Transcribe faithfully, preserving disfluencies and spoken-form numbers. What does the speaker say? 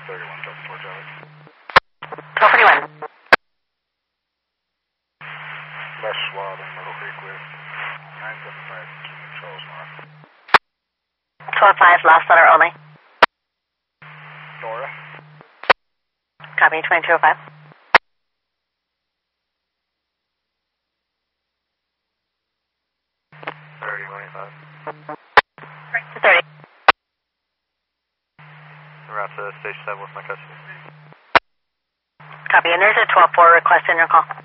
thirty-one, Delta four, Charlie. twelve forty-one. Left Schwab in Myrtle Creek with nine seven five King Charles North. twelve five, last letter only. Nora. Copy, twenty-two oh five. thirty, twenty-five. thirty. Route to station seven with my custody. Copy, and there's a twelve four request in your call.